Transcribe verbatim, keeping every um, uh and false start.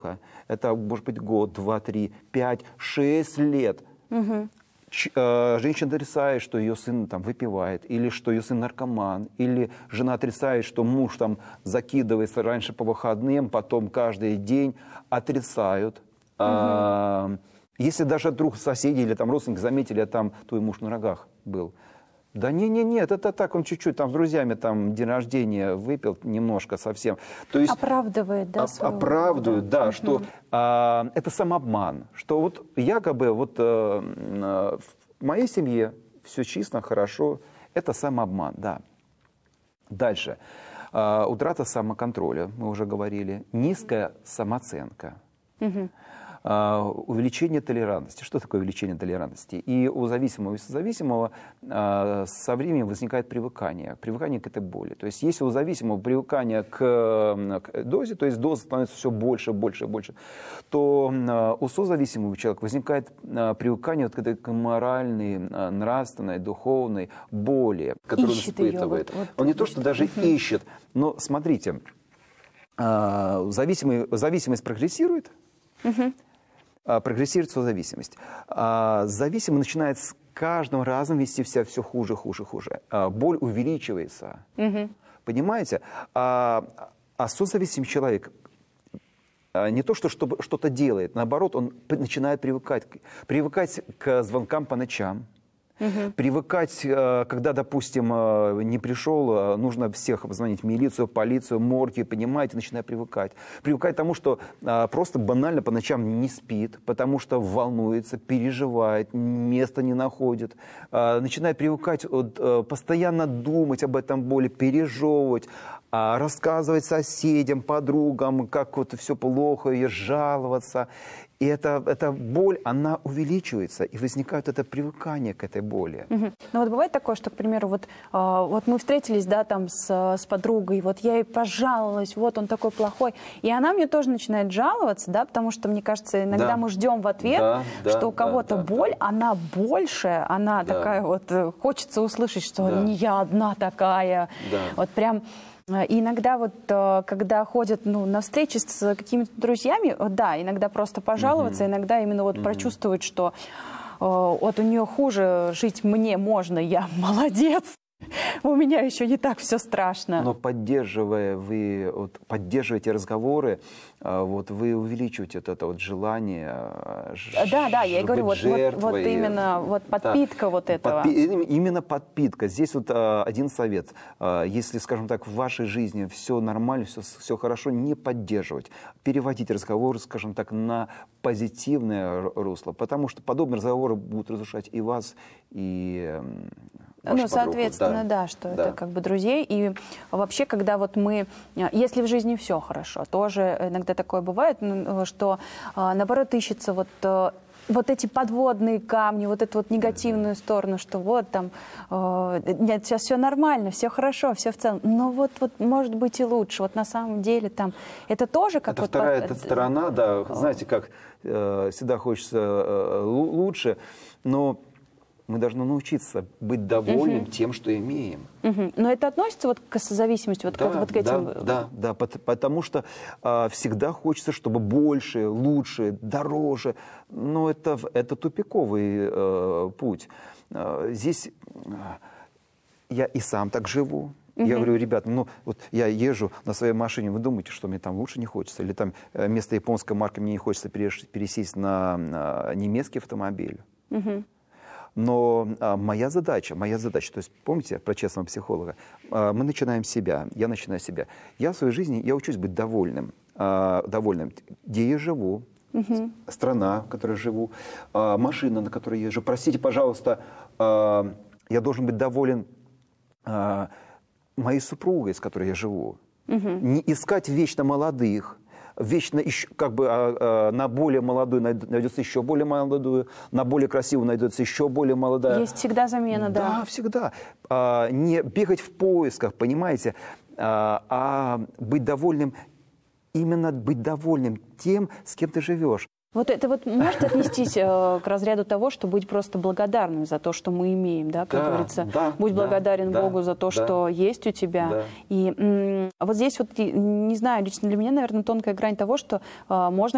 Это может быть год, два, три, пять, шесть лет. Угу. Женщина отрицает, что ее сын там выпивает, или что ее сын наркоман, или жена отрицает, что муж там закидывается раньше по выходным, потом каждый день отрицают. Угу. А, если даже вдруг соседи или там родственники заметили, а там твой муж на рогах был. Да не, не, нет, это так, он чуть-чуть там с друзьями там день рождения выпил немножко совсем. То есть оправдывает, да? Оп- оправдывают, да, да, что а, это самообман, что вот якобы вот а, в моей семье все чисто, хорошо, это самообман, да. Дальше. А, утрата самоконтроля, мы уже говорили, низкая самооценка. Угу. Увеличение толерантности. Что такое увеличение толерантности? И у зависимого и созависимого а, со временем возникает привыкание. Привыкание к этой боли. То есть если у зависимого привыкание к, к дозе, то есть доза становится все больше, больше, больше, то а, у созависимого человека возникает а, привыкание вот к этой к моральной, а, нравственной, духовной боли, которую ищет он испытывает. Ее, вот, вот, он не вот, то, что даже угу. ищет, но смотрите, а, зависимый, зависимость прогрессирует, угу. прогрессирует созависимость. Зависимый начинает с каждым разом вести себя все хуже, хуже, хуже. Боль увеличивается. Угу. Понимаете? А, а созависимый человек не то, что чтобы что-то делает, наоборот, он начинает привыкать. Привыкать к звонкам по ночам. Угу. Привыкать, когда, допустим, не пришел, нужно всех обзвонить в милицию, полицию, морги, понимаете, начинает привыкать. Привыкать к тому, что просто банально по ночам не спит, потому что волнуется, переживает, места не находит. Начинает привыкать, постоянно думать об этом боли, пережевывать, рассказывать соседям, подругам, как вот все плохо, и жаловаться. И эта, эта боль, она увеличивается, и возникает это привыкание к этой боли. Угу. Ну вот бывает такое, что, к примеру, вот, э, вот мы встретились, да, там с, с подругой, вот я ей пожаловалась, вот он такой плохой, и она мне тоже начинает жаловаться, да, потому что, мне кажется, иногда да. мы ждем в ответ, да, что да, у кого-то да, боль, да. она больше, она да. такая вот, хочется услышать, что да. не я одна такая, да. вот прям... И иногда вот, когда ходят ну, на встречи с какими-то друзьями, да, иногда просто пожаловаться, mm-hmm. иногда именно вот mm-hmm. прочувствовать, что вот у нее хуже, жить мне можно, я молодец. У меня еще не так все страшно. Но поддерживая вы, вот, поддерживаете разговоры, вот, вы увеличиваете вот это вот желание. Да, да, я говорю, вот, вот, вот именно вот подпитка да. вот этого. Подпи именно подпитка. Здесь вот а, один совет. А, если, скажем так, в вашей жизни все нормально, все, все хорошо, не поддерживать. Переводить разговоры, скажем так, на позитивное русло. Потому что подобные разговоры будут разрушать и вас, и... Ну, соответственно, да, да что да. это как бы друзей. И вообще, когда вот мы, если в жизни все хорошо, тоже иногда такое бывает, что, наоборот, ищется вот, вот эти подводные камни, вот эту вот негативную сторону, что вот там, нет, сейчас все нормально, все хорошо, все в целом, но вот, вот может быть и лучше. Вот на самом деле там, это тоже как это вот... вторая под... эта сторона, да, знаете, как всегда хочется лучше, но... Мы должны научиться быть довольным uh-huh. тем, что имеем. Uh-huh. Но это относится вот к созависимости, вот, да, к, вот к этим... Да, да, да, потому что а, всегда хочется, чтобы больше, лучше, дороже. Но это, это тупиковый а, путь. А, здесь а, я и сам так живу. Uh-huh. Я говорю, ребята, ну вот я езжу на своей машине, вы думаете, что мне там лучше не хочется? Или там вместо японской марки мне не хочется пересесть на, на немецкий автомобиль? Uh-huh. Но а, моя задача, моя задача, то есть помните про честного психолога, а, мы начинаем с себя, я начинаю с себя. Я в своей жизни, я учусь быть довольным, а, довольным, где я живу, угу. страна, в которой я живу, а, машина, на которой я езжу. Простите, пожалуйста, а, я должен быть доволен а, моей супругой, с которой я живу. Угу. Не искать вечно молодых. Вечно еще, как бы, а, а, на более молодую найдется еще более молодую, на более красивую найдется еще более молодая. Есть всегда замена, да. Да, всегда. А, не бегать в поисках, понимаете, а, а быть довольным, именно быть довольным тем, с кем ты живешь. Вот это вот может отнестись э, к разряду того, что быть просто благодарным за то, что мы имеем, да, как да, говорится, да, будь да, благодарен да, Богу за то, да, что есть у тебя. Да. И м- вот здесь вот, не знаю, лично для меня, наверное, тонкая грань того, что э, можно